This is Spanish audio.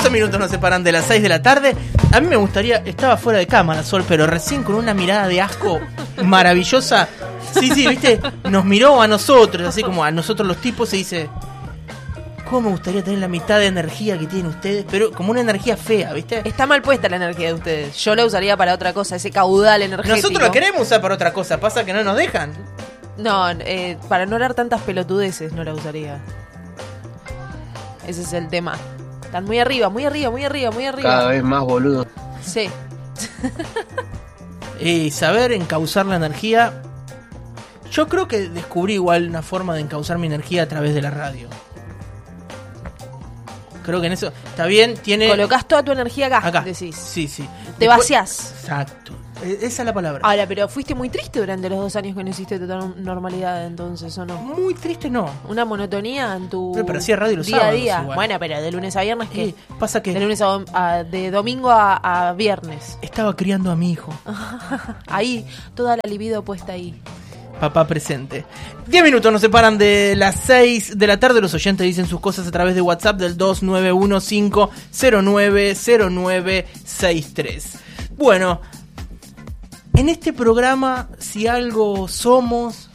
12 minutos nos separan de las 6 de la tarde. A mí me gustaría, estaba fuera de cámara, Sol, pero recién con una mirada de asco maravillosa. Sí, viste, nos miró a nosotros, así como a nosotros los tipos, y dice: ¿cómo me gustaría tener la mitad de energía que tienen ustedes? Pero como una energía fea, ¿viste? Está mal puesta la energía de ustedes. Yo la usaría para otra cosa, ese caudal energético. Nosotros la queremos usar para otra cosa, pasa que no nos dejan. No, para no hablar tantas pelotudeces no la usaría. Ese es el tema. Están muy arriba. Cada vez más boludo. Sí. Y saber encauzar la energía. Yo creo que descubrí igual una forma de encauzar mi energía a través de la radio. Creo que en eso está bien, tiene... Colocás toda tu energía acá, decís. Sí. Te vaciás. Exacto. Esa es la palabra. Ahora, pero fuiste muy triste durante los 2 años que no hiciste total normalidad entonces, ¿o no? Muy triste no. Una monotonía en tu pero hacía radio los día sábados a día. igual. Bueno, pero de lunes a viernes, ¿qué? Pasa que... De lunes de domingo a viernes. Estaba criando a mi hijo. Ahí, toda la libido puesta ahí. Papá presente. 10 minutos nos separan de las 6 de la tarde. Los oyentes dicen sus cosas a través de WhatsApp del 2915090963. Bueno, en este programa, si algo somos,